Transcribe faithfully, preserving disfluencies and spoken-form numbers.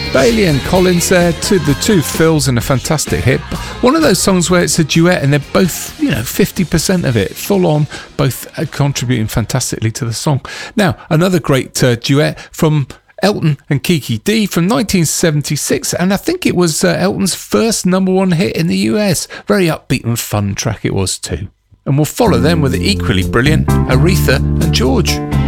Bailey and Collins there, to the two fills and a fantastic hit. One of those songs where it's a duet and they're both, you know, fifty percent of it, full on, both contributing fantastically to the song. Now, another great uh, duet from Elton and Kiki Dee from nineteen seventy-six, and I think it was uh, Elton's first number one hit in the U S. Very upbeat and fun track it was too. And we'll follow them with the equally brilliant Aretha and George.